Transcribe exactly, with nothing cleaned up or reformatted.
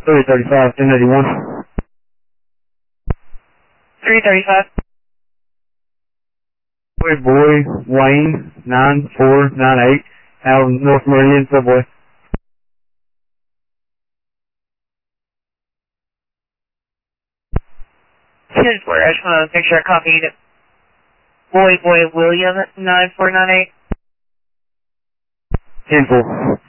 three thirty-five, ten eighty-one. three thirty-five. Boy, boy, Wayne, nine four nine eight, out of North Meridian Subway. ten four, I just want to make sure I copied it. Boy, boy, William, nine four nine eight. ten four.